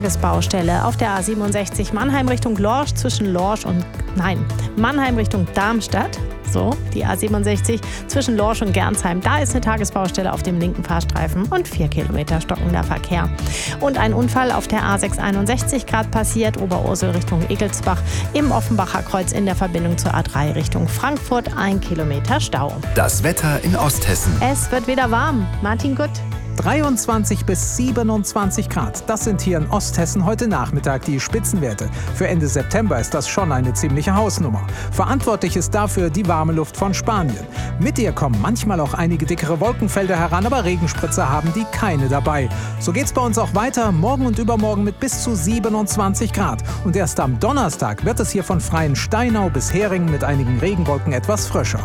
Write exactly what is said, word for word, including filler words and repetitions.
Baustelle auf der A siebenundsechzig Mannheim Richtung Lorsch zwischen Lorsch und, nein, Mannheim Richtung Darmstadt. So, die A siebenundsechzig zwischen Lorsch und Gernsheim. Da ist eine Tagesbaustelle auf dem linken Fahrstreifen und vier Kilometer stockender Verkehr. Und ein Unfall auf der A sechshunderteinundsechzig gerade passiert, Oberursel Richtung Egelsbach im Offenbacher Kreuz in der Verbindung zur A drei Richtung Frankfurt. Ein Kilometer Stau. Das Wetter in Osthessen. Es wird wieder warm. Martin Gutt. dreiundzwanzig bis siebenundzwanzig Grad. Das sind hier in Osthessen heute Nachmittag die Spitzenwerte. Für Ende September ist das schon eine ziemliche Hausnummer. Verantwortlich ist dafür die warme Luft von Spanien. Mit ihr kommen manchmal auch einige dickere Wolkenfelder heran, aber Regenspritzer haben die keine dabei. So geht's bei uns auch weiter, morgen und übermorgen mit bis zu siebenundzwanzig Grad. Und erst am Donnerstag wird es hier von Freiensteinau bis Heringen mit einigen Regenwolken etwas frischer.